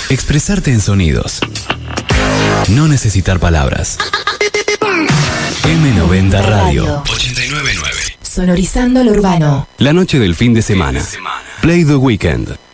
Expresarte en sonidos. No necesitar palabras. M90 Radio 89.9. Sonorizando lo urbano. La noche del fin de semana. Play the Weekend.